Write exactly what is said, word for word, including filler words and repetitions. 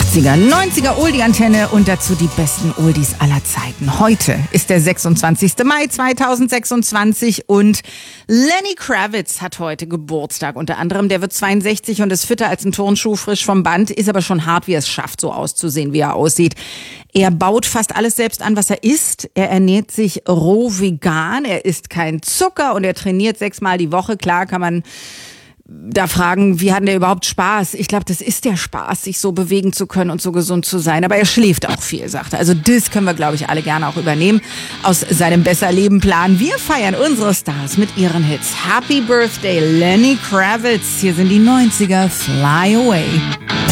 achtziger, neunziger Oldie-Antenne und dazu die besten Oldies aller Zeiten. Heute ist der sechsundzwanzigster Mai zweitausendsechsundzwanzig und Lenny Kravitz hat heute Geburtstag. Unter anderem, der wird zweiundsechzig und ist fitter als ein Turnschuh, frisch vom Band, ist aber schon hart, wie er es schafft, so auszusehen, wie er aussieht. Er baut fast alles selbst an, was er isst. Er ernährt sich roh vegan, er isst kein Zucker und er trainiert sechsmal die Woche. Klar kann man da fragen, wie hat der überhaupt Spaß? Ich glaube, das ist der Spaß, sich so bewegen zu können und so gesund zu sein. Aber er schläft auch viel, sagt er. Also das können wir, glaube ich, alle gerne auch übernehmen aus seinem Besser-Leben-Plan. Wir feiern unsere Stars mit ihren Hits. Happy Birthday, Lenny Kravitz. Hier sind die neunziger, Fly Away.